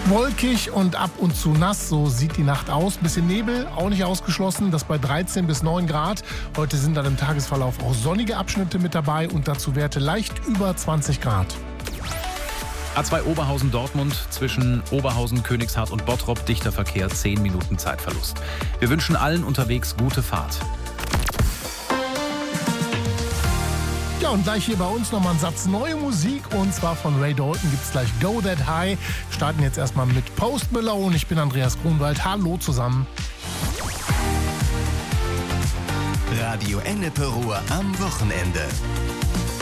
Wolkig und ab und zu nass, so sieht die Nacht aus. Bisschen Nebel, auch nicht ausgeschlossen, das bei 13 bis 9 Grad. Heute sind dann im Tagesverlauf auch sonnige Abschnitte mit dabei und dazu Werte leicht über 20 Grad. A2 Oberhausen-Dortmund zwischen Oberhausen, Königshardt und Bottrop, dichter Verkehr, 10 Minuten Zeitverlust. Wir wünschen allen unterwegs gute Fahrt. Ja, und gleich hier bei uns nochmal ein Satz neue Musik, und zwar von Ray Dalton gibt's gleich Go That High. Wir starten jetzt erstmal mit Post Malone. Ich bin Andreas Grunwald. Hallo zusammen. Radio Ennepe Ruhr am Wochenende.